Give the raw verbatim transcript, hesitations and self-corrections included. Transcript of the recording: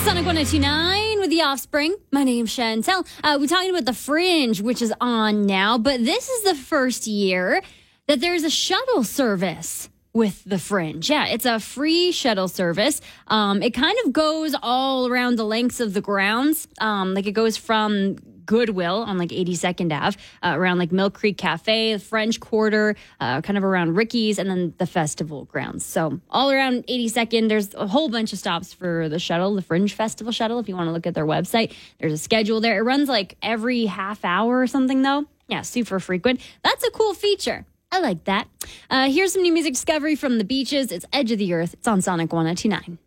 Sonic one oh two nine with The Offspring. My name's Chantel. Uh, we're talking about the Fringe, which is on now, but this is the first year that there's a shuttle service with the Fringe. Yeah, it's a free shuttle service. Um, it kind of goes all around the lengths of the grounds. Um, like it goes from Goodwill on like eighty-second Avenue, uh, around like Mill Creek Cafe, the French Quarter, uh, kind of around Ricky's, and then the festival grounds. So all around eighty-second, there's a whole bunch of stops for the shuttle, the Fringe Festival shuttle. If you want to look at their website, there's a schedule there. It runs like every half hour or something though. Yeah, super frequent. That's a cool feature. I like that. Uh, here's some new music discovery from the Beaches. It's Edge of the Earth. It's on Sonic one oh two nine.